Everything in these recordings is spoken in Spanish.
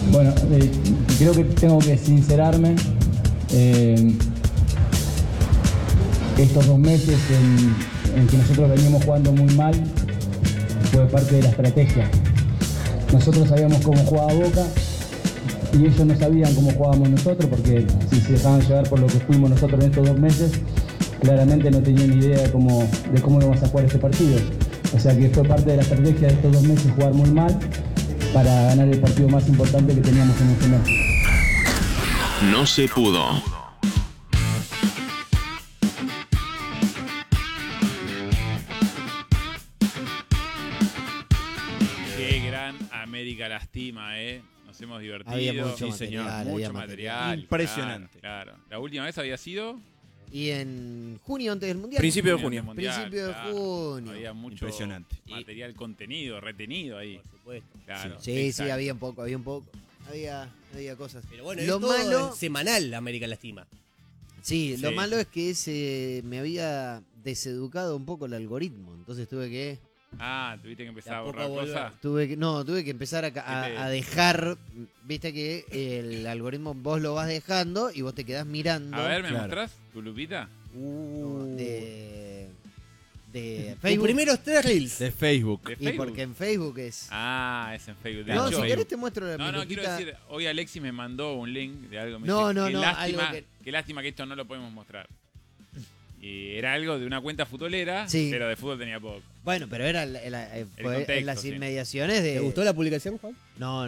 Bueno, creo que tengo que sincerarme. Estos 2 meses en que nosotros veníamos jugando muy mal fue parte de la estrategia. Nosotros sabíamos cómo jugaba Boca y ellos no sabían cómo jugábamos nosotros, porque si se dejaban llevar por lo que fuimos nosotros en estos 2 meses, claramente no tenían idea de cómo íbamos a jugar este partido. O sea que fue parte de la estrategia de estos 2 meses jugar muy mal para ganar el partido más importante que teníamos en este mes. No se pudo. Qué gran América Lastima, Nos hemos divertido. Había mucho Sí, material, señor. había Mucho material. material. Impresionante. Claro. La última vez había sido Y en junio, antes del Mundial. Principio de junio. Mundial, Principio de claro. junio. Había mucho Impresionante. material contenido, retenido ahí. Por supuesto. Claro. Sí, exacto. había un poco. Había cosas. Pero bueno, Lo esto malo, es semanal, América Lastima. sí, lo Sí. malo es que me había deseducado un poco el algoritmo. Entonces tuve que Tuviste que empezar a De a poco borrar a volver. cosas. tuve que empezar a dejar. Viste que el algoritmo vos lo vas dejando y vos te quedás mirando. A ver, ¿me Claro. mostrás tu lupita? de Tus Facebook. primeros 3 reels. De Facebook. ¿De Y Facebook? porque en Facebook es. Es en Facebook. De No, hecho, si querés te muestro la No, quiero minutita. decir, hoy Alexis me mandó un link de algo. Me No, dice, no, qué no, lástima, algo que- qué lástima que esto no lo podemos mostrar. Y era algo de una cuenta futbolera, Sí. pero de fútbol tenía poco. Bueno, pero era fue contexto, en las sí. inmediaciones de. ¿Te gustó la publicación, Juan? No.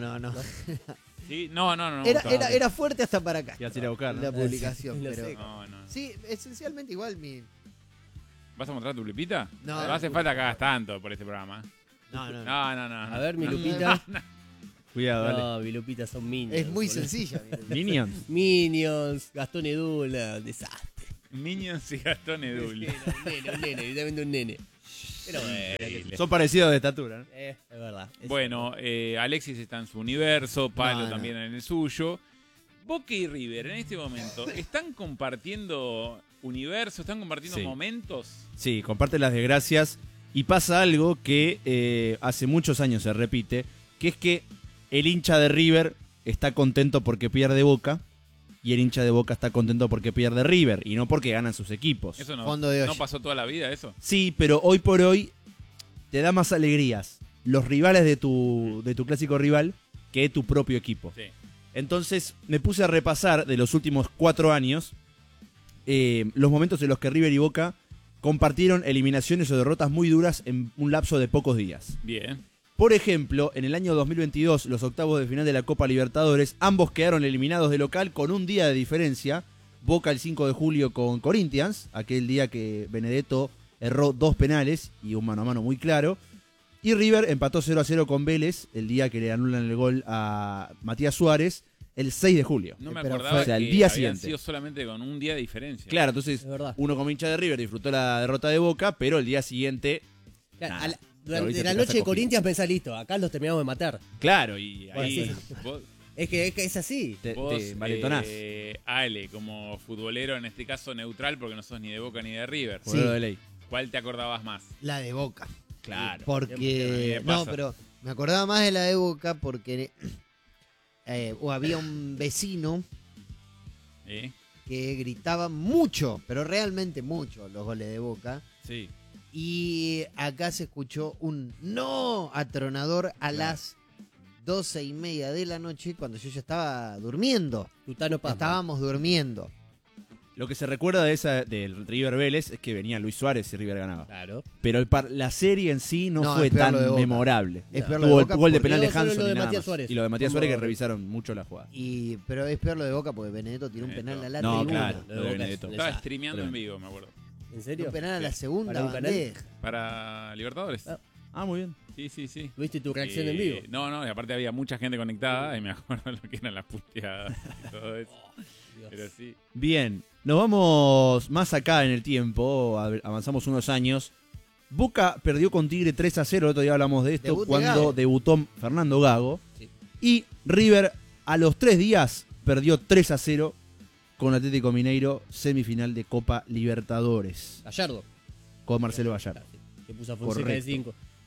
¿Sí? No. Era fuerte hasta para acá. Te ibas a ir a buscar, ¿no? La publicación, Lo pero. sé. No. Sí, esencialmente igual mi. ¿Vas a mostrar tu lupita? No. No hace falta que hagas tanto por este programa. No. No. A ver, mi Lupita. Cuidado, dale. No, mi Lupita son Minions. Es muy boludo. sencilla. mi- Minions. Minions, Gastón Edula, un desastre. Minions y Gastón Edul. Un nene, directamente un nene. Pero bueno, Son parecidos de estatura, ¿no? es verdad. Bueno, Alexis está en su universo, Palo No. también en el suyo. Boca y River en este momento están compartiendo universo, están compartiendo Sí. momentos. Sí, comparte las desgracias y pasa algo que hace muchos años se repite, que es que el hincha de River está contento porque pierde Boca y el hincha de Boca está contento porque pierde River y no porque ganan sus equipos. Eso Fondo de olla. no pasó toda la vida, eso. Sí, pero hoy por hoy te da más alegrías los rivales de tu clásico rival que tu propio equipo. Sí. Entonces me puse a repasar de los últimos 4 años los momentos en los que River y Boca compartieron eliminaciones o derrotas muy duras en un lapso de pocos días. Bien. Por ejemplo, en el año 2022, los octavos de final de la Copa Libertadores, ambos quedaron eliminados de local con un día de diferencia. Boca el 5 de julio con Corinthians, aquel día que Benedetto erró 2 penales y un mano a mano muy claro. Y River empató 0-0 con Vélez, el día que le anulan el gol a Matías Suárez, el 6 de julio. No me Pero acordaba fue- o sea, el que día habían siguiente. sido solamente con un día de diferencia. Claro, entonces Es verdad. uno como hincha de River disfrutó la derrota de Boca, pero el día siguiente... Claro, Nada. durante Ahorita la te noche casa de cogido. Corinthians pensás, listo, acá los terminamos de matar. Claro, y Bueno, ahí sí. Vos, Es que es así. te vos, valentonás. Ale, como futbolero, en este caso neutral, porque no sos ni de Boca ni de River. Por lo de ley. ¿Cuál te acordabas más? La de Boca. Claro. Porque. Siempre No, pasa. pero me acordaba más de la de Boca porque había un vecino ¿Eh? que gritaba mucho, pero realmente mucho, los goles de Boca. Sí. Y acá se escuchó un no atronador a las 12:30 de la noche cuando yo ya estaba durmiendo. Tutano Paz. Estábamos durmiendo. Lo que se recuerda del River Vélez es que venía Luis Suárez y River ganaba. Claro. Pero la serie en sí no, No, fue es peor tan lo de Boca. memorable. Es peor lo de Tuvo el Boca gol de porque- penal de Solo lo Hanson de y nada Matías más. Suárez. Y lo de Matías Como- Suárez que revisaron mucho la jugada. Pero es peor lo de Boca porque Benedetto tiró un penal a la No, tribuna. claro. Lo de Lo de Boca Benedetto. es un Estaba desastre. streameando en Tremendo. vivo, me acuerdo. ¿En serio? Un penal a la Sí. segunda ¿Para un canal? bandeja. Para Libertadores. Ah, muy bien. Sí. ¿Viste tu reacción en vivo? No, y aparte había mucha gente conectada y me acuerdo lo que eran las puteadas y todo eso. Dios. Pero sí. Bien, nos vamos más acá en el tiempo, avanzamos unos años. Boca perdió con Tigre 3-0, el otro día hablamos de esto, Debut de cuando Gago. debutó Fernando Gago. Sí. Y River a los 3 días perdió 3-0 con Atlético Mineiro, semifinal de Copa Libertadores, Gallardo. con Marcelo Gallardo. Que puso a Fonseca de Correcto. 5.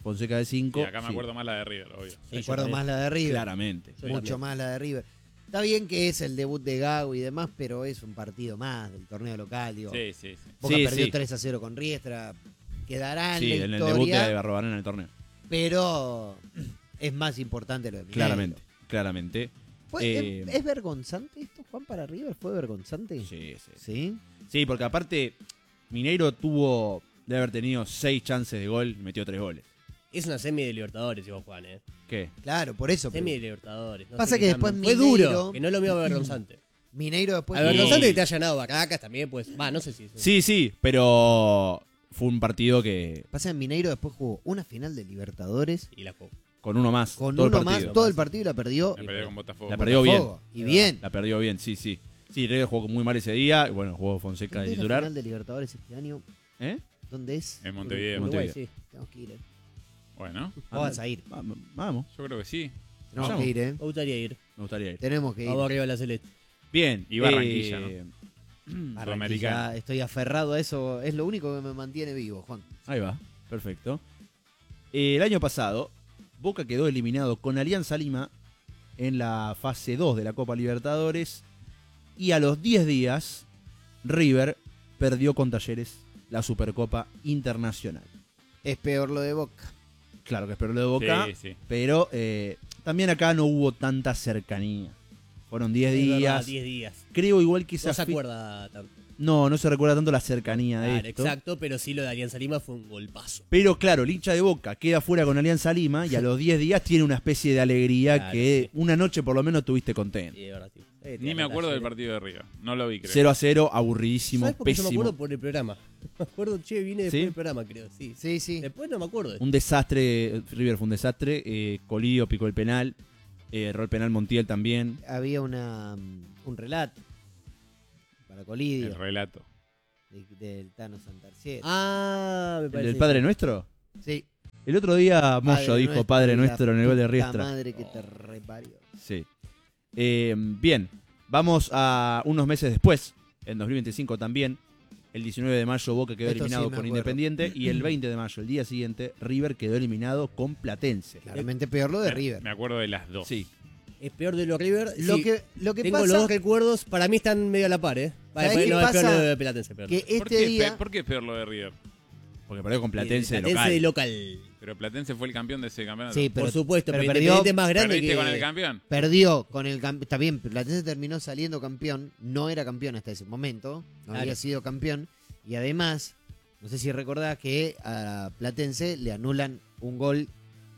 Fonseca de 5. Sí, acá me acuerdo más la de River, obvio. Sí, Recuerdo yo más la de River. Claramente. Yo Mucho también. más la de River. Está bien que es el debut de Gago y demás, pero es un partido más del torneo local. Digo. Sí, sí, sí. Boca Sí, perdió sí. 3-0 con Riestra. Quedará en Sí, la en el debut de historia, Barrobarán en el torneo. pero es más importante lo de Mineiro. Claramente, claramente. ¿Es vergonzante esto, Juan, para River? ¿Fue vergonzante? Sí, sí. ¿Sí? Sí, porque aparte Mineiro de haber tenido 6 chances de gol, metió 3 goles. Es una semi de Libertadores, igual, Juan, ¿eh? ¿Qué? Claro, por eso. Semi de pero Libertadores. No Pasa sé que qué después llaman. Fue Mineiro- duro, que no es lo mismo vergonzante. Mineiro después... A vergonzante que te haya ganado Barracas también, pues. Va, no sé si. Sí, pero fue un partido que Pasa en Mineiro después jugó una final de Libertadores Y la jugó. con uno más. con todo el uno más partido. todo el partido y la perdió. Me peleé con Botafogo. La perdió bien. Botafogo. Y bien. La perdió bien, sí, sí. Sí, River jugó muy mal ese día. Y bueno, jugó Fonseca de ¿Dónde es la titular. final de Libertadores este año? ¿Eh? ¿Dónde es? En Montevideo. Uruguay, Montevideo. sí. Tenemos que ir, Bueno, Vos vas a ir. Vamos, yo creo que sí. Tenemos Vamos. que ir, Me gustaría ir. me gustaría ir. Tenemos que ir. Vamos arriba a la Celeste. Bien. Y Barranquilla, Barranquilla, Sudamericana. estoy aferrado a eso. Es lo único que me mantiene vivo, Juan. Ahí va, perfecto. El año pasado, Boca quedó eliminado con Alianza Lima en la fase 2 de la Copa Libertadores. Y a los 10 días, River perdió con Talleres la Supercopa Internacional. Es peor lo de Boca. Claro que es peor lo de Boca, Sí, sí. pero también acá no hubo tanta cercanía. Fueron 10 Es verdad, días. 10 días. Creo igual que esa No se acuerda tanto. No se recuerda tanto la cercanía de Claro, esto. exacto, pero sí lo de Alianza Lima fue un golpazo. Pero claro, el hincha de Boca queda fuera con Alianza Lima y a los 10 días tiene una especie de alegría Claro, que sí. una noche por lo menos tuviste contento. Sí, de verdad, sí. Ni me acuerdo del partido de River. No lo vi, creo. 0-0, aburridísimo, ¿Sabes por qué yo me pésimo. acuerdo por el programa? Me acuerdo, che, vine después ¿Sí? del programa, creo, sí. Sí, sí. Después no me acuerdo. Un desastre, River fue un desastre. Colidio picó el penal, erró el penal Montiel también. Había un relato para Colidio El relato. del Tano Santarciero. Ah, me ¿El parece. del Padre Nuestro? Sí. El otro día Moyo dijo Padre Nuestro en el gol de La Riestra. madre que te reparió. Sí. Bien, vamos a unos meses después, en 2025 también. El 19 de mayo Boca quedó Esto sí eliminado me con acuerdo. Independiente y el 20 de mayo, el día siguiente, River quedó eliminado con Platense. Claramente peor lo de River. Me acuerdo de las dos. Sí. Es peor de lo River. Lo Sí, que tengo pasa los dos recuerdos, para mí están medio a la par, ¿eh? ¿Sabés Vale, qué no, es pasa? peor lo de Platense, peor. que ¿Por este qué, día ¿Por qué es peor lo de River? Porque perdió con Platense, Platense de local. local. Pero Platense fue el campeón de ese campeonato. Sí, pero Por supuesto, pero perdió, Independiente es más grande ¿Perdiste que... con el campeón? perdió con el campeón. Está bien, Platense terminó saliendo campeón. No era campeón hasta ese momento. No Claro. había sido campeón. Y además, no sé si recordás que a Platense le anulan un gol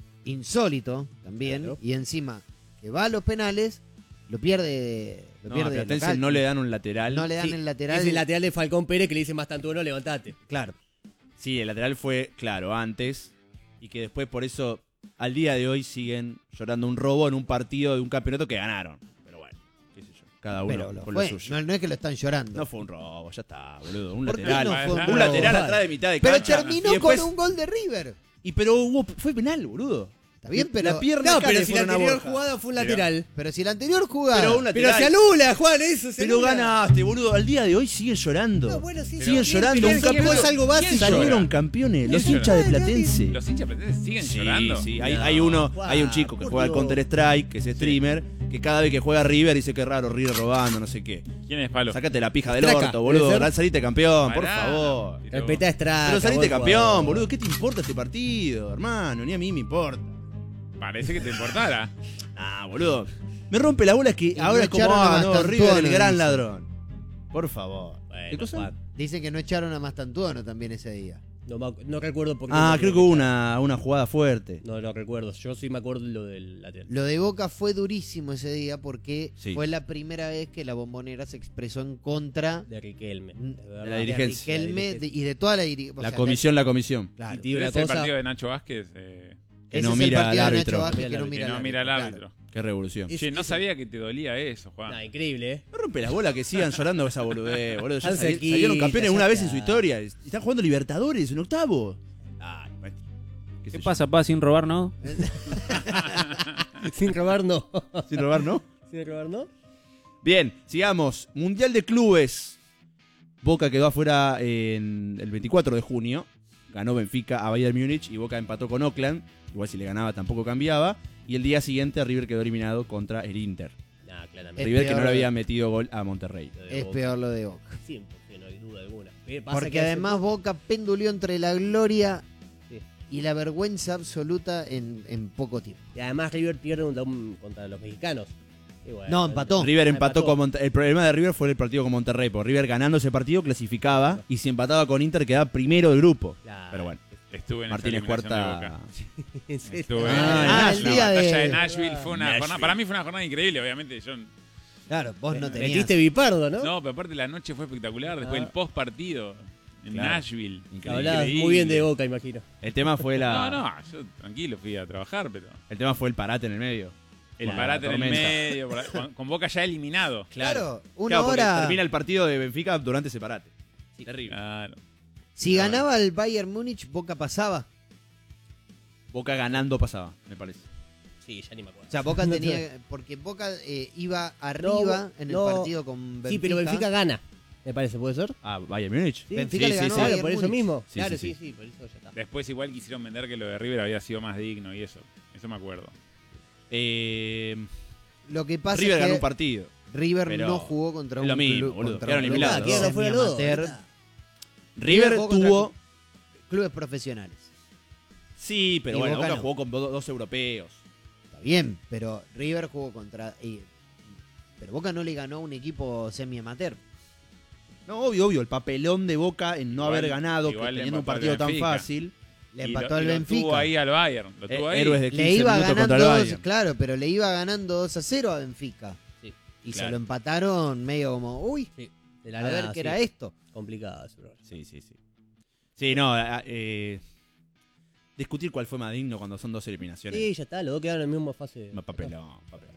insólito también. Claro. Y encima, que va a los penales, lo pierde. Lo No, a pierde Platense local. no le dan un lateral. No le dan Sí, el lateral. Es el lateral de Falcón Pérez que le dice más tanto uno, levantate. Claro. Sí, el lateral fue, claro, antes. Y que después por eso, al día de hoy, siguen llorando un robo en un partido de un campeonato que ganaron. Pero bueno, qué sé yo. Cada uno Pero lo con fue. lo suyo. No es que lo están llorando. No fue un robo, ya está, boludo. Un ¿Por qué lateral. no fue un un robo? lateral atrás de mitad de Pero cancha. terminó Y después- con un gol de River. Pero fue penal, boludo. Está bien, pero. La pierna No, acá pero le si la fueron a anterior Borja. jugada fue un Mira. lateral. Pero si la anterior jugada. Pero un Pero lateral. se anula, Juan, eso se Pero anula. ganaste, boludo. Al día de hoy siguen llorando. No, bueno, sí, Siguen sí, llorando. sí, Un sí, campeón. es algo básico. ¿Quién Salieron llora? campeones. Los ¿Quién hinchas de llora? Platense. ¿Los hinchas platenses siguen Sí, llorando? sí. No, Hay un chico que por juega al Dios. Counter Strike, que es streamer, que cada vez que juega River dice que raro, River robando, no sé qué. ¿Quién es Palo? Sácate la pija del Traca, orto, boludo. debe ser. Salite campeón, por Pará. favor. Tiró. Respetá a Estrada. Pero saliste por campeón, favor. boludo. ¿Qué te importa este partido, hermano? Ni a mí me importa. Parece que te importara. Ah, boludo. Me rompe la bola que Y ahora no es como, echaron a no, Mastantuono, River el gran dice. ladrón. Por favor. Bueno, ¿Qué cosa? Juan, Dicen que no echaron a Mastantuono también ese día. no recuerdo por qué. Ah, no creo que hubo una jugada fuerte. No recuerdo. Yo sí me acuerdo lo del lateral. Lo de Boca fue durísimo ese día porque Sí. fue la primera vez que la Bombonera se expresó en contra De Riquelme. de de verdad. la dirigencia. Riquelme y de toda la dirigencia. La comisión. Claro. Y te digo Ese una es el cosa. partido de Nacho Vázquez. Que Ese no es el mira partido al de árbitro. Nacho Vázquez que no Que mira, no mira al claro. árbitro. Qué revolución. Es- Che, no es- sabía que te dolía eso, Juan. No, increíble, ¿eh? Me rompe las bolas que sigan llorando esa boludez, boludo. Ya Tan cerquita, salieron campeones ya una vez en está. su historia. Están jugando Libertadores en octavo. Ay, maestro. ¿Qué sé yo. pasa, pa? Sin robar, ¿no? Sin robar, no. Sin robar, ¿no? Sin robar, ¿no? Bien, sigamos. Mundial de Clubes. Boca quedó afuera en el 24 de junio. ganó Benfica a Bayern Múnich y Boca empató con Oakland. Igual si le ganaba tampoco cambiaba. Y el día siguiente River quedó eliminado contra el Inter. Nah, claramente. Es River que peor. no le había metido gol a Monterrey. Lo de Es Boca. peor lo de Boca. 100%, no hay duda alguna. Pasa Porque que hace además poco- Boca penduleó entre la gloria Sí. y la vergüenza absoluta en poco tiempo. Y además River pierde contra los mexicanos. Y bueno, No, empató. River empató con Monterrey. El problema de River fue el partido con Monterrey. Porque River ganando ese partido clasificaba. Y si empataba con Inter quedaba primero del grupo. Claro. Pero bueno, Estuve en Martínez esa eliminación de Cuarta. Boca. En serio. Estuve Ah, en el la día batalla de- de Nashville. Fue una Nashville. jornada, para mí fue una jornada increíble, obviamente. Yo, Claro, vos no tenías. Metiste bipardo, ¿no? no, pero aparte la noche fue espectacular. Después el post partido en Claro. Nashville. Hablabas Increíble. muy bien de Boca, imagino. El tema fue No, yo tranquilo fui a trabajar, pero El tema fue el parate en el medio. el Claro, parate en el tormenta. medio, con Boca ya eliminado. Claro, una Claro, porque hora. termina el partido de Benfica durante ese parate. Terrible. Claro. Si ganaba el Bayern Múnich, Boca pasaba. Boca ganando pasaba, me parece. Sí, ya ni me acuerdo. O sea, Boca No tenía. Porque Boca iba arriba en el no. partido con Benfica. Sí, pero Benfica gana, me parece, ¿puede ser? Ah, Bayern Múnich. Sí. Benfica Sí, le sí, ganó sí. a Claro, Bayern por eso Múnich. mismo. Sí, Claro, sí, sí, por eso ya está. Después igual quisieron vender que lo de River había sido más digno y eso. Eso me acuerdo. Lo que pasa River es ganó que un partido. River pero no jugó contra es un lo mismo, club. boludo. Contra Quedaron un club eliminados. Claro, quedaron fuera los dos. semiamateur. River jugó contra tuvo. clubes profesionales. Sí, pero Y bueno, Boca Boca no. jugó con dos europeos. Está bien, pero River jugó contra. Pero Boca no le ganó a un equipo semi-amateur. No, obvio. El papelón de Boca en no Igual- haber ganado, que igual le teniendo un empató al partido tan Benfica. fácil. Le Y empató lo- al y lo Benfica. tuvo ahí al Bayern. Lo tuvo ahí. Héroes de 15 Le iba minutos contra ganando, el Bayern. claro, pero le iba ganando 2-0 a Benfica. Sí, Y se claro. lo empataron medio como, uy, sí. De la a nada, ver qué sí. era esto. Complicado eso, bro. Sí. Sí, no. Discutir cuál fue más digno cuando son dos eliminaciones. Sí, ya está, los dos quedaron en la misma fase. Más papelón.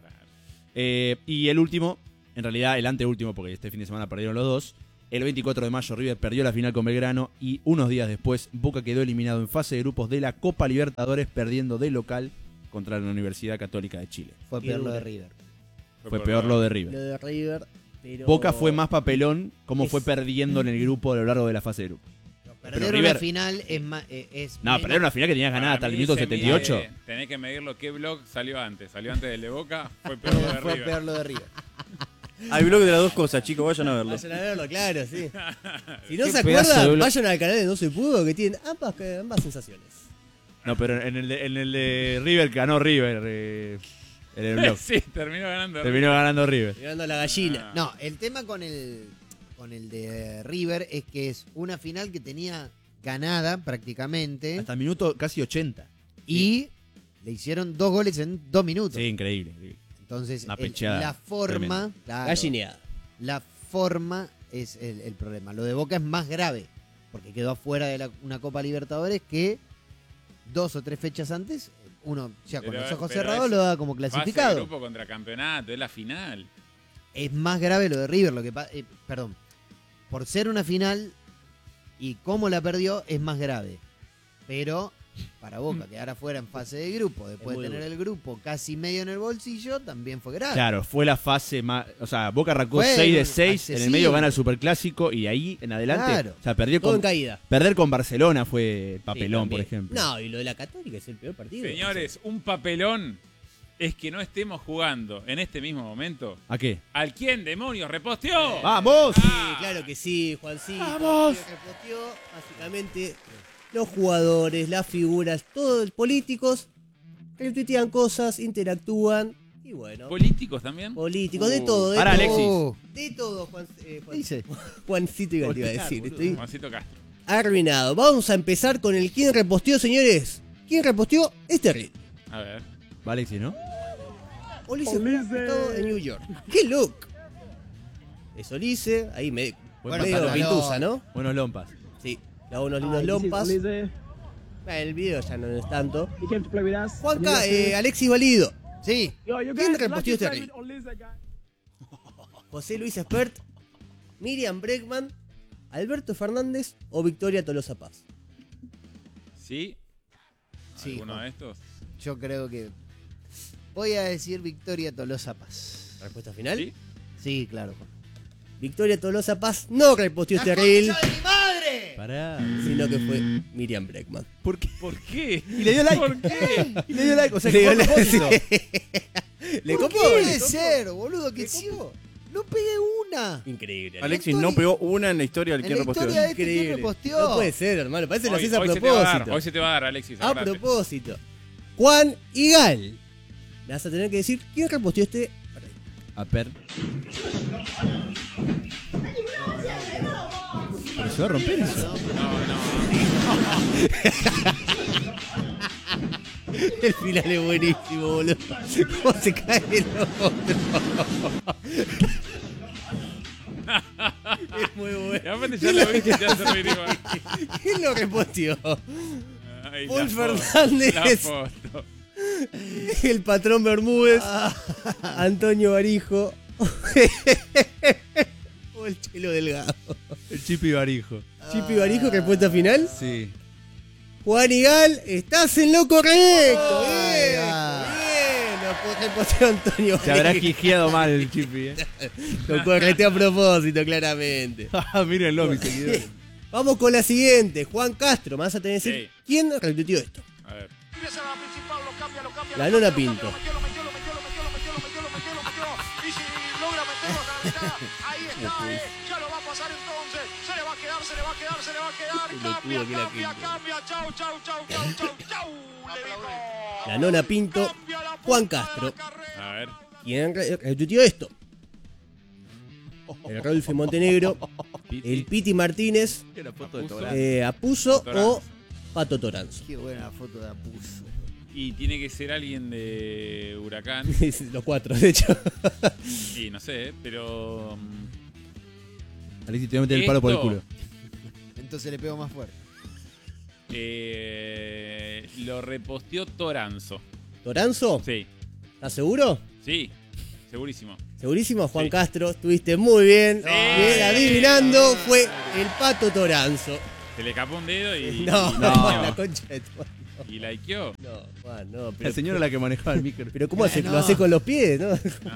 Y el último, en realidad el anteúltimo, porque este fin de semana perdieron los dos. El 24 de mayo River perdió la final con Belgrano y unos días después Boca quedó eliminado en fase de grupos de la Copa Libertadores perdiendo de local contra la Universidad Católica de Chile. Fue Qué peor lo dura. de River. Fue peor lo de Lo River. de River, pero... Boca fue más papelón como Es- fue perdiendo en el grupo a lo largo de la fase de grupo. Perder River- una final es más. No, pero era una final que tenías ganada hasta el minuto 78. Tenés que medirlo qué blog salió antes. Salió antes del de Boca, fue peor lo de Fue River. peor lo de River. Hay blog de las dos cosas, chicos, vayan a verlo. Vayan a verlo, claro, sí. Si no Qué se pedazo de acuerdan, blog. vayan al canal de No Se Pudo, que tienen ambas sensaciones. No, pero en el de River ganó River en el blog. Sí, terminó ganando. Terminó ganando River. Mirando a la gallina. No, el tema con el de River es que es una final que tenía ganada prácticamente Hasta el minuto casi 80. y le hicieron 2 goles en 2 minutos. Sí, increíble. Entonces, Una pecheada la forma, claro, Gallineada. la forma es el problema. Lo de Boca es más grave, porque quedó afuera de una Copa Libertadores que 2 o 3 fechas antes, uno ya con Pero- los ojos pero cerrados es lo da como Fase de clasificado. grupo contra campeonato, es la final. Es más grave lo de River, lo que perdón, por ser una final y cómo la perdió es más grave. Pero para Boca quedar afuera en fase de grupo, después muy de tener duro. el grupo casi medio en el bolsillo, también fue grave. Claro, fue la fase más. O sea, Boca arrancó Fue 6 de 6, en el accesible. medio gana el Superclásico y ahí en adelante. Claro. O sea, perdió Todo en con. caída. Perder con Barcelona fue papelón, Sí, por también. ejemplo. No, y lo de la Católica es el peor partido. Señores, un papelón es que no estemos jugando en este mismo momento. ¿A qué? ¿Al quién demonios reposteó? ¡Vamos! Sí, claro que sí, Juancito. ¡Vamos! Que reposteó, básicamente, los jugadores, las figuras, todos los políticos, retuitean cosas, interactúan, y bueno, ¿Políticos también? políticos, de todo, de Pará, todo. Alexis. De todo, ¿Qué dice? Juancito, igual te iba a Claro, decir. boludo. Estoy Juancito Castro. arruinado. Vamos a empezar con el quién reposteó, señores. ¿Quién reposteó? Este ritmo. A ver. Va Alexis, ¿no? Olice estado en New York. ¡Qué look! Es Olice, ahí Bueno, medio pantalón. pintusa, ¿no? Buenos lompas. Sí, le hago unos lindos lompas. El video ya no es tanto. Juanca, Alexis Valido. Sí, ¿Quién reposteó este reel? José Luis Espert, Miriam Bregman, Alberto Fernández o Victoria Tolosa Paz. ¿Sí? Sí, ¿Alguno Juan. de estos? yo creo que voy a decir Victoria Tolosa Paz. ¿Respuesta final? ¿Sí? Sí, claro. Juan. Victoria Tolosa Paz no reposteó este reel. ¡La concha de mi madre! Pará. sino que fue Miriam Bregman. ¿Por qué? ¿Por qué? Y le dio like. ¿Por qué? Y le dio like. O sea, Le que dio fue a like, propósito. Le ¿Por copó, qué le puede copó. ser, boludo? Que sí. No pegué una. Increíble. Alexis no pegó una en la historia del En quien la reposteó. historia de este, ¿quién Increíble. reposteó? No puede ser, hermano. Parece que lo Hoy, haces a hoy se te va a dar, propósito. hoy se te va a dar, Alexis. A acordate. propósito. Juan y Gal. Me vas a tener que decir quién reposteó este. A per. Pero se va a romper eso. El final es buenísimo, boludo. ¿Cómo se cae el otro? Es muy Y bueno. aparte ya lo viste y te hace reír igual. ¿Quién lo reposteó? Ay, Paul la foto, Fernández. la foto. El patrón Bermúdez. Antonio Barijo. O el Chelo Delgado. El Chipi Barijo. Chipi Barijo, respuesta final. Sí. Juan y Gal, estás en lo correcto. Ay, Bien, ah. bien. Lo reposteó Antonio Se habrá Barijo. quijeado mal el Chipi, Lo correteó a propósito, claramente. Mírenlo, mis seguidores. Vamos con la siguiente. Juan Castro, me vas a tener que decir Sí. quién retuiteó esto. A ver. La Nona Pinto. Y si logra meterlo hasta la mitad, ahí está, ya lo va a pasar entonces. Se le va a quedar, se le va a quedar, se le va a quedar. Lo tuvo que la Cambia, Pinto. cambia. Chau, chau, chau, chau, chau, chau. Le dijo. La Nona Pinto, Cambia la Juan punta de la Castro. carrera. A ver. ¿Quién retuiteó esto? El Rolfi Montenegro, el Piti Martínez, Era foto de Apuso. Torán. Apuso Toranzo. o Pato Toranzo. Qué buena la foto de Apuso. Y tiene que ser alguien de Huracán. Los cuatro, de hecho. Y no sé, pero. Alexis te voy a meter el palo por el Esto. culo. Entonces le pego más fuerte. Lo reposteó Toranzo. ¿Toranzo? Sí, ¿Estás seguro? sí, segurísimo. ¿Segurísimo? Juan Sí. Castro, estuviste muy bien. Sí. Bien, adivinando, fue el Pato Toranzo. Se le escapó un dedo y. No, y la concha de tu madre. Y likeó. No, Juan, no. La señora la que manejaba el micro. Pero ¿cómo hace? No. ¿Lo hace con los pies, no? No.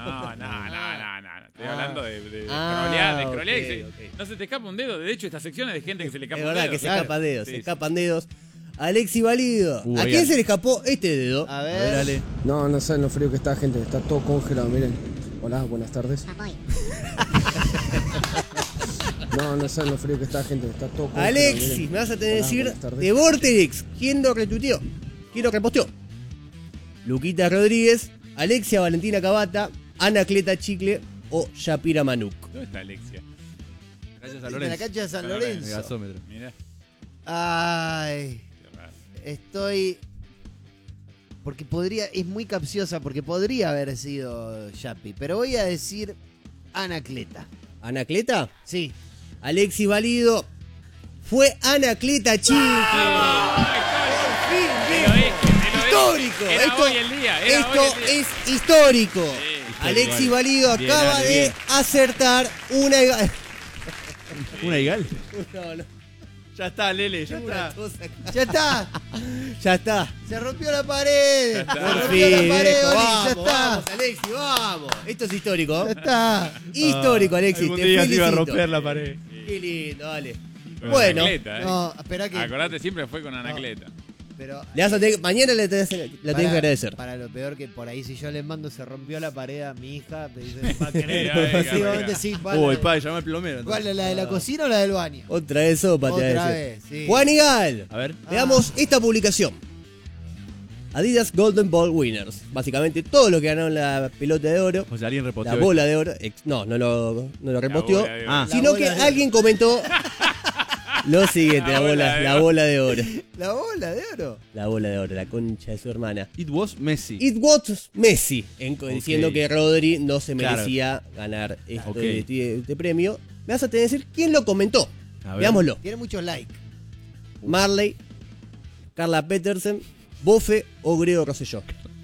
Estoy hablando de Ah, scrollear. ok, y ok. No se te escapa un dedo. De hecho, esta sección es de gente que se le escapa Es un verdad dedo. que se Claro. escapan dedos, Sí, se sí. escapan dedos. Alexi Valido. ¿A ahí quién Ale. se le escapó este dedo? A A ver, ver. Ale. No, no saben lo frío que está, gente. Está todo congelado, miren. Hola, buenas tardes. No, no saben lo frío que está, gente. Está todo congelado. Alexis, miren. me vas a tener que Hola, decir buenas tardes. de Vortex. ¿Quién lo retuiteó? ¿Quién lo reposteó? Luquita Rodríguez, Alexia Valentina Cavata, Anacleta Chicle o Shapira Manuk. ¿Dónde está Alexia? Gracias a En la Lorenzo. cancha de San San El Lorenzo. gasómetro. Mira. Ay, Qué raro. estoy. Porque podría. Es muy capciosa porque podría haber sido Yapi. Pero voy a decir Anacleta. ¿Anacleta? Sí. Alexis Valido. Fue Anacleta Chicle. Te lo dije, te lo dije. Histórico. Era Esto, hoy el día. Era esto hoy el día. es histórico. Sí. Alexis Valido Bien, acaba Ale, de bien. acertar una. ¿Una Igal? No, no. Ya está, Lele, ya está. ¡Ya está! Ya está. ¡Se rompió la pared! Ya está. ¡Se Por rompió fin, la pared, viejo, Oli! vamos, ¡Ya está! vamos, Alexis, vamos. Esto es histórico. ¡Ya está! Histórico, Alexis. Algún Te día se iba a felicito. romper la pared. Qué lindo, dale. Con Bueno. Anacleta, No, espera que. Acordate, siempre fue con Anacleta. Pero. Le vas a tener- mañana la tenés que agradecer. Para lo peor que por ahí, si yo le mando, se rompió la pared a mi hija, me dice, va a querer. Venga, venga, Efectivamente, venga. sí. ¿Cuál, El padre llama al plomero. ¿Cuál, entonces. la de la cocina o la del baño? Otra vez sopa, te voy a Otra decir. vez, sí. Juan y Gal. A ver. Veamos esta publicación. Adidas Golden Ball Winners. Básicamente todo lo que ganaron la pelota de oro, O sea, alguien reposteó. la bola de oro. No lo reposteó. bola de oro. Ah. Sino La que bola de oro. alguien comentó lo siguiente, La bola de la oro. bola de oro. ¿La bola de oro? La bola de oro, la concha de su hermana. It was Messi. It was Messi, diciendo que Rodri no se Claro. merecía ganar Ok. este premio. Me vas a tener que decir quién lo comentó. A ver. Veámoslo. Tiene muchos likes. Marley, Carla Petersen, Bofe o Grego Rosselló.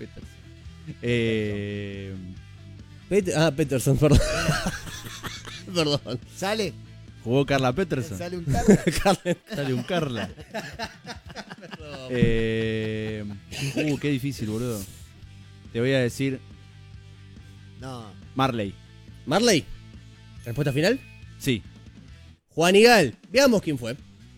Peterson, perdón. Perdón. ¿Sale? Jugó Carla Peterson. ¿Sale un carro? Sale un Carla. Qué difícil, boludo. Te voy a decir No. Marley. Marley. ¿Respuesta final? Sí. Juan Igal. Veamos quién fue.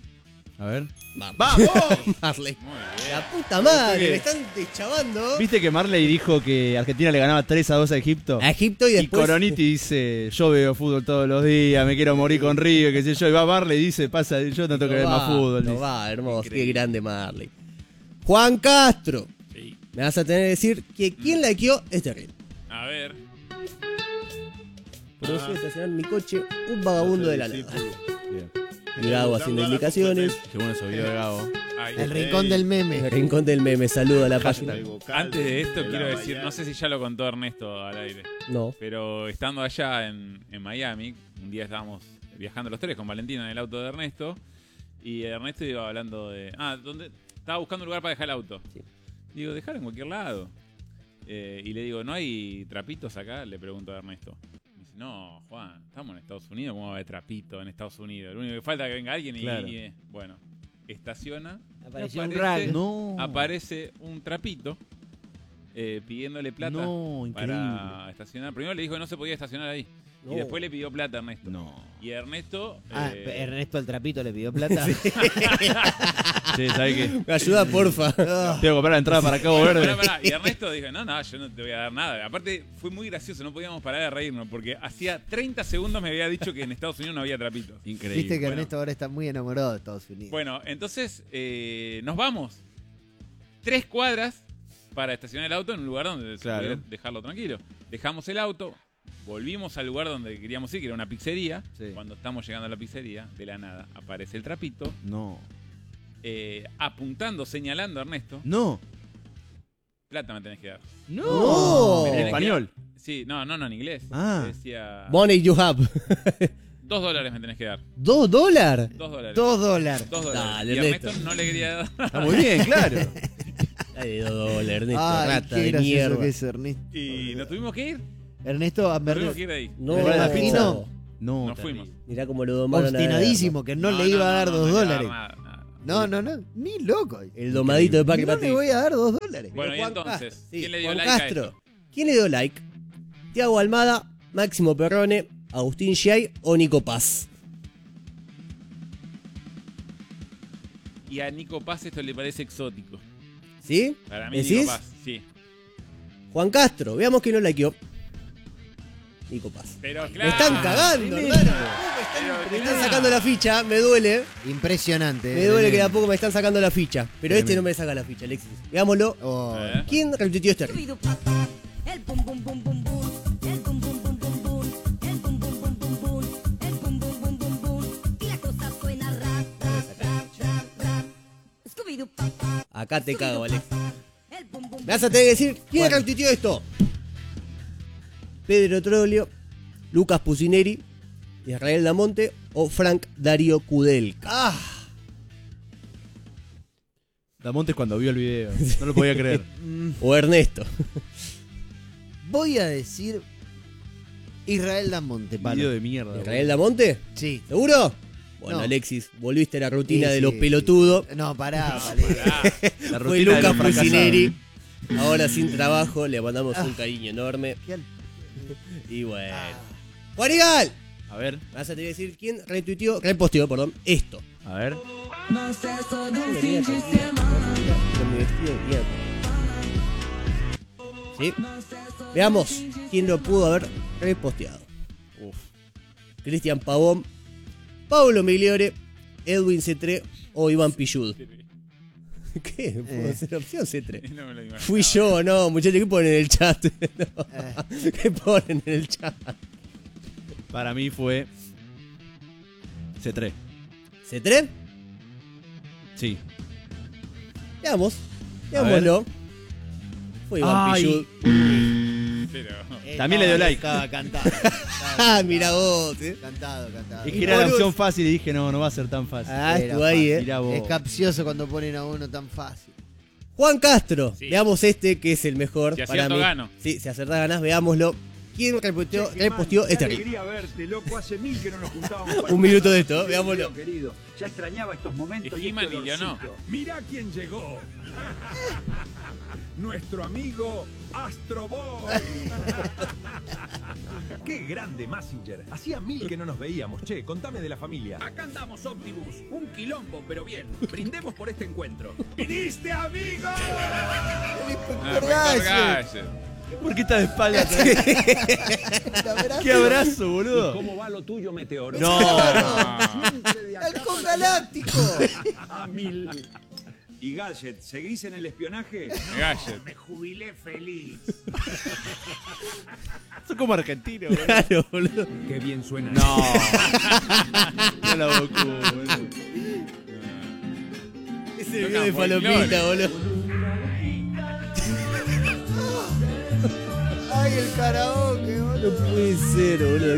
A ver. ¡Vamos! Marley. Muy bien. La puta madre, ¿Viste que- me están deschavando. ¿Viste que Marley dijo que Argentina le ganaba 3-2 a Egipto? A Egipto y Y después... Coroniti dice, yo veo fútbol todos los días, me quiero morir con Río, qué sé yo. Y va Marley y dice, pasa, yo no tengo que ver más fútbol. No dice. va, hermoso. Increíble. Qué grande Marley. Juan Castro. Sí. Me vas a tener que decir que quien likeó este reel. A ver. Procede a estacionar mi coche, un vagabundo de la nada. Bien. Y Gago haciendo indicaciones. Qué bueno ese video de Gabo. Ahí. El rincón del El meme. rincón del meme, saludo a la página. Antes de esto quiero decir, no sé si ya lo contó Ernesto al aire, No. pero estando allá en Miami, un día estábamos viajando los tres con Valentina en el auto de Ernesto, y Ernesto iba hablando de... ¿dónde? Estaba buscando un lugar para dejar el auto. Sí. Digo, dejar en cualquier lado. Y le digo, ¿no hay trapitos acá? Le pregunto a Ernesto. Me dice, no, Juan, estamos en Estados Unidos, ¿cómo va a haber trapito en Estados Unidos? Lo único que falta es que venga alguien y... Claro. bueno, estaciona. Apareció un aparece- rag. No. Aparece un trapito pidiéndole plata No, increíble. para estacionar. Primero le dijo que no se podía estacionar ahí. No. Y después le pidió plata a Ernesto. No. Y Ernesto... Ernesto el trapito le pidió plata. Sí, ¿sabes qué? Me ayuda, porfa. Tengo que comprar la entrada para Cabo Verde. Pará. Y Ernesto dijo, no, yo no te voy a dar nada. Aparte, fue muy gracioso, no podíamos parar de reírnos, porque hacía 30 segundos me había dicho que en Estados Unidos no había trapitos. Increíble. Viste que Bueno. Ernesto ahora está muy enamorado de Estados Unidos. Bueno, entonces nos vamos. 3 cuadras para estacionar el auto en un lugar donde se Claro. pudiera dejarlo tranquilo. Dejamos el auto, volvimos al lugar donde queríamos ir, que era una pizzería. Sí. Cuando estamos llegando a la pizzería, de la nada, aparece el trapito, No. apuntando, señalando a Ernesto. No. Plata me tenés que dar. No. Me tenés En que español. dar- Sí, no, en inglés. Ah. Decía, Money you have. $2 me tenés que dar. ¿$2? $2. $2. $2. Dale, Y Ernesto Ernesto. no le quería dar. Está muy bien, claro. Dale $2, Ernesto, Ay, rata qué de gracioso mierda. que es Ernesto. Y nos tuvimos que ir. Ernesto Nos tuvimos que ir Ambernet. de ahí. No, ¿Le la pizza? no. No. Nos fuimos. Mirá cómo lo domaron. Obstinadísimo, que no le iba a dar no $2. le iba a dar nada. No, ni loco. El domadito de Parque No le Patrick. voy a dar $2. Bueno, y Juan entonces, Castro, sí, ¿quién le dio Juan like a Castro. esto? ¿Quién le dio like? Tiago Almada, Máximo Perrone, Agustín Giai o Nico Paz. Y a Nico Paz esto le parece exótico. ¿Sí? Para mí ¿Decís? Nico Paz, sí. Juan Castro, veamos quién lo likeó. Nico Paz. Pero claro. Me están cagando, hermano. Me están sacando la ficha, me duele. Impresionante. Me duele que de a poco me están sacando la ficha. Pero este no me saca la ficha, Alexis. Veámoslo. Oh, ¿Quién retuiteó este reel? El bum bum bum bum bum, el bum bum bum bum bum, el bum bum bum bum bum, el bum bum bum bum bum, y la cosa suena rap, rap, rap, rap, rap. Scooby-Doo papá, Acá te cago, Alexis. el bum bum. Me vas a tener que decir quién retuiteó esto. Pedro Troglio, Lucas Pusineri, Israel Damonte o Frank Darío Kudelka. Damontes cuando vio el video. No lo podía creer. O Ernesto. voy a decir Israel Damonte, Video palo. de mierda. ¿Israel Damonte? Sí. ¿Seguro? Bueno, No. Alexis, volviste a la rutina Sí, de sí, los sí. pelotudos. No, pará, vale. La Fue rutina de Lucas los fracasados. Pusineri. Ahora sin trabajo, le mandamos un cariño enorme. Qué al- Y bueno. ¡Juanigal! A ver, Me vas a tener que decir quién reposteó, perdón, esto. a ver. Con mi vestido de mierda. ¿Sí? Veamos quién lo pudo haber reposteado. Cristian Pavón, Pablo Migliore, Edwin C3 o Iván Pillud. ¿Qué? ¿Puedo ser opción C3? No me lo imaginaba. Fui yo, no, muchachos, ¿qué ponen en el chat? No. ¿Qué ponen en el chat? Para mí fue C3. ¿C3? Sí. Veamos. A Veámoslo. Fue Iván Ay. Pillud. Pero, También le dio like. Estaba cantado. Ah, mira vos, Cantado. Es Y que era la Borus. opción fácil y dije, no va a ser tan fácil. Ah, Era estuvo ahí, Mirá vos. Es capcioso cuando ponen a uno tan fácil. Juan Castro. Sí. Veamos este, que es el mejor Si para acierto, mí. gano. Sí, si acertás ganás, veámoslo. ¿Quién reposteó este reel? Quería verte, loco. Hace 1000 que no nos juntábamos. para Un minuto de comer. esto, veámoslo. Querido, ya extrañaba estos momentos. Es He-Man y Leonó. Mirá quién llegó. Nuestro amigo Astro Boy. Qué grande Massinger. Hacía 1000 que no nos veíamos. Che, contame de la familia. Acá andamos, Optimus. Un quilombo, pero bien. Brindemos por este encuentro. ¡Viniste, amigo! ¿Por qué está de espalda? ¡Qué abrazo, boludo! ¿Cómo va lo tuyo, Meteoro? No. ¡Halcón Galáctico! A 1000. ¿Y Gadget, seguís en el espionaje? Gadget. Me jubilé feliz. Son como argentinos, boludo. Claro, boludo. Qué bien suena. No. No la bocu, boludo. Ese video de Falopita, boludo. ¡Ay, el karaoke, boludo! No puede ser, boludo.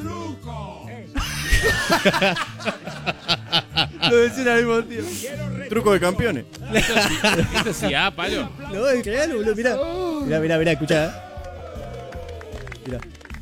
Lo decían al mismo tiempo. Truco de campeones. Esto sí, palo. No, es real, boludo. Mirá. Mirá, escuchá. Mirá.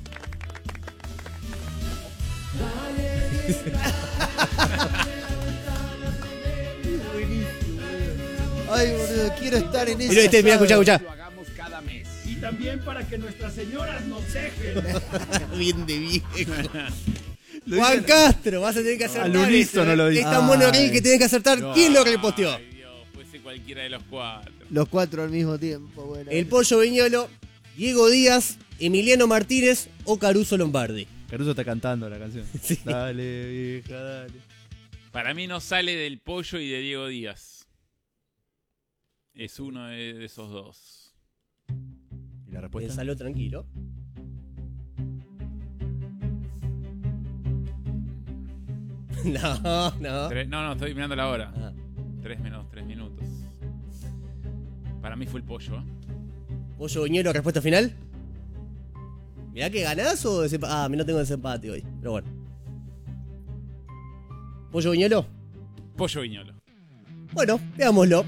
Ay, boludo, quiero estar en ese. Mirá, escuchá. Lo hagamos cada mes. Y también para que nuestras señoras nos dejen. Bien de viejo. Juan Castro, vas a tener que acertar. Al unísono lo dice. Es tan bueno que tenés que acertar. ¿Quién lo reposteó? Ay, Dios, puede ser cualquiera de los cuatro. Los cuatro al mismo tiempo, bueno. El Pollo Viñolo, Diego Díaz, Emiliano Martínez o Caruso Lombardi. Caruso está cantando la canción. Sí. Dale, vieja, dale. Para mí no sale del Pollo y de Diego Díaz. Es uno de esos dos. ¿Y la respuesta? Pensalo tranquilo. No. No, estoy mirando la hora. Ah. 3 menos 3 minutos. Para mí fue el Pollo. Pollo Viñolo, respuesta final. Mirá que ganás o desempate. Ah, no tengo desempate hoy. Pero bueno. Pollo Viñolo. Pollo Viñolo. Bueno, veámoslo.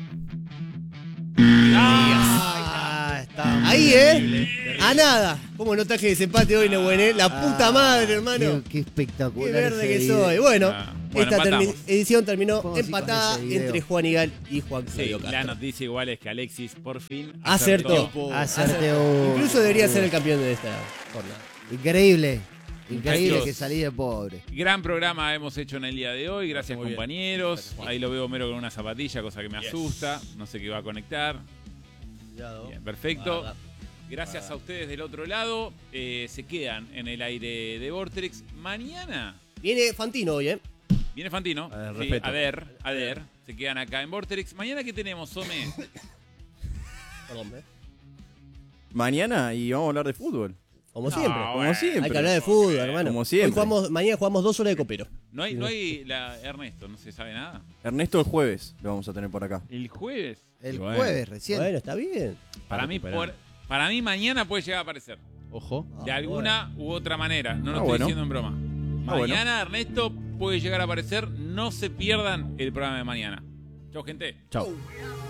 Está Ahí, a nada. ¿Cómo no traje desempate hoy, Neuwen? La puta madre, hermano. Qué espectacular. Qué verde ese que video. soy. Bueno, esta empatamos. edición terminó Podemos ir con empatada ese video. entre Juan Igal y Juan Sí, Claudio Castro. la noticia igual es que Alexis por fin Acertó. Acertó. Incluso debería ser el campeón de esta jornada. Increíble. Increíble Muchachos. que salí de pobre. Gran programa hemos hecho en el día de hoy. Gracias, Muy bien. compañeros. Ahí lo veo Homero con una zapatilla, cosa que me asusta. No sé qué va a conectar. Bien, perfecto. Gracias a ustedes del otro lado. Se quedan en el aire de Vortex. Mañana Viene Fantino hoy, viene Fantino. A ver, Sí, respeto. a ver. Se quedan acá en Vortex. Mañana, ¿qué tenemos, Some? Perdón, Mañana y vamos a hablar de fútbol. Como siempre. No, Como siempre. Hay que hablar de fútbol, hermano. Como siempre. Mañana jugamos 2 horas de copero. No hay Ernesto, no se sabe nada. Ernesto el jueves lo vamos a tener por acá. El jueves. El Bueno. jueves recién. Bueno, está bien. Para mí mañana puede llegar a aparecer. Ojo. De alguna u otra manera. No lo estoy bueno. diciendo en broma. Ah, bueno. Mañana Ernesto puede llegar a aparecer. No se pierdan el programa de mañana. Chau, gente. Chao.